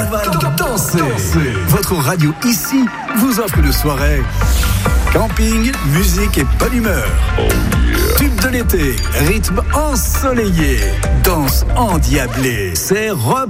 Dansez. Votre radio ici vous offre une soirée. Camping, musique et bonne humeur. Tube de l'été, rythme ensoleillé, danse endiablée. C'est